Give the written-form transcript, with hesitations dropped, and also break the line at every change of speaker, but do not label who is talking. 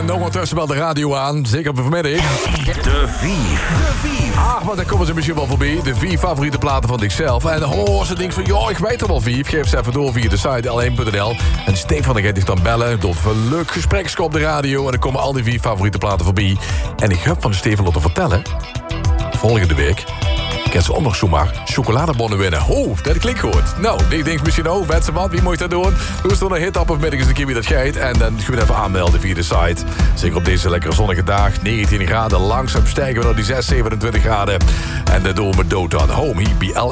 En ondertussen wel de radio aan, zeker op de vanmiddag.
De Vief.
Ach, maar daar komen ze misschien wel voorbij. De 4 favoriete platen van zichzelf. En ze denkt van, ja, ik weet er wel 4. Geef ze even door via de site l1.nl. En Stefan gaat zich dan bellen. Door een leuk gespreksje op de radio. En dan komen al die 4 favoriete platen voorbij. En ik heb van Stefan laten vertellen. Volgende week kan ze ook nog zomaar chocoladebonnen winnen. Oh, dat klinkt goed. Nou, ik denk misschien, weet ze wat, wie moet dat doen? Doe ze dan een hit op of middag eens een keer wie dat geit. En dan kun je even aanmelden via de site. Zeker op deze lekkere zonnige dag. 19 graden, langzaam stijgen we naar die 6, 27 graden. En dat doen we dood aan. Home, hier bij